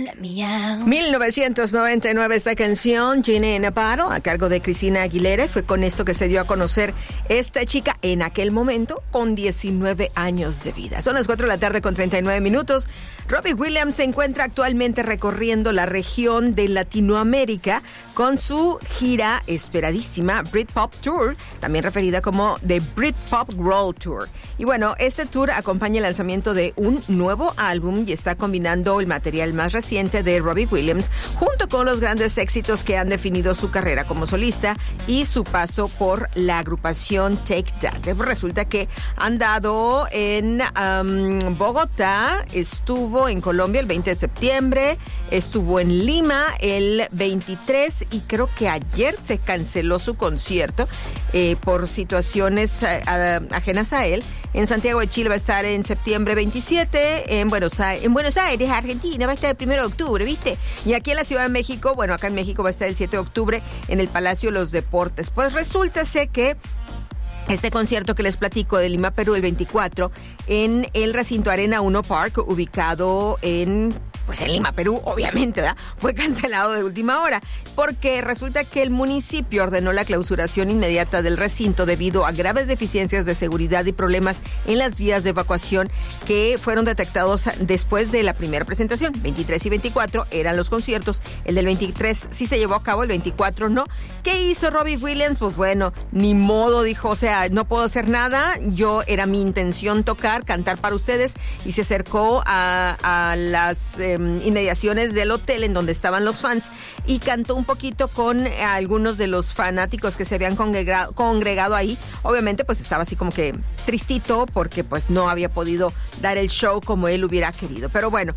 1999 esta canción, Genie in a Bottle, a cargo de Christina Aguilera. Fue con esto que se dio a conocer esta chica en aquel momento con 19 años de vida. Son las 4 de la tarde con 39 minutos. Robbie Williams se encuentra actualmente recorriendo la región de Latinoamérica con su gira esperadísima Britpop Tour, también referida como The Britpop World Tour. Y bueno, este tour acompaña el lanzamiento de un nuevo álbum y está combinando el material más reciente de Robbie Williams junto con los grandes éxitos que han definido su carrera como solista y su paso por la agrupación Take That. Resulta que han dado en Bogotá, estuvo en Colombia el 20 de septiembre, estuvo en Lima el 23 y creo que ayer se canceló su concierto por situaciones ajenas a él. En Santiago de Chile va a estar en septiembre 27, en Buenos Aires, Argentina, va a estar el 1 de octubre, ¿viste? Y aquí en la Ciudad de México, bueno, acá en México va a estar el 7 de octubre en el Palacio de los Deportes. Pues resulta ser que este concierto que les platico de Lima, Perú, el 24, en el recinto Arena 1 Park, ubicado en Lima, Perú, obviamente, ¿verdad? Fue cancelado de última hora, porque resulta que el municipio ordenó la clausuración inmediata del recinto debido a graves deficiencias de seguridad y problemas en las vías de evacuación que fueron detectados después de la primera presentación. 23 y 24 eran los conciertos, el del 23 sí se llevó a cabo, el 24 no. ¿Qué hizo Robbie Williams? Pues bueno, ni modo, dijo, o sea, no puedo hacer nada, era mi intención cantar para ustedes, y se acercó a las inmediaciones del hotel en donde estaban los fans y cantó un poquito con algunos de los fanáticos que se habían congregado ahí. Obviamente pues estaba así como que tristito porque pues no había podido dar el show como él hubiera querido, pero bueno,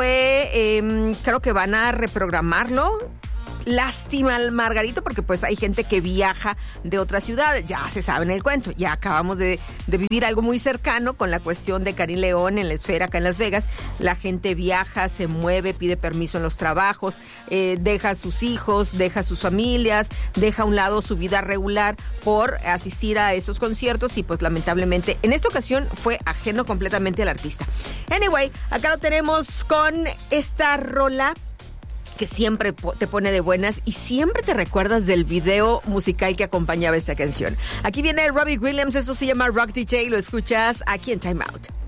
creo que van a reprogramarlo. Lástima al Margarito, porque pues hay gente que viaja de otras ciudades, ya se sabe en el cuento, ya acabamos de vivir algo muy cercano con la cuestión de Karim León en la Esfera acá en Las Vegas. La gente viaja, se mueve, pide permiso en los trabajos, deja a sus hijos, deja a sus familias, deja a un lado su vida regular por asistir a esos conciertos, y pues lamentablemente en esta ocasión fue ajeno completamente al artista. Anyway, acá lo tenemos con esta rola que siempre te pone de buenas y siempre te recuerdas del video musical que acompañaba esta canción. Aquí viene Robbie Williams, esto se llama Rock DJ, lo escuchas aquí en Time Out.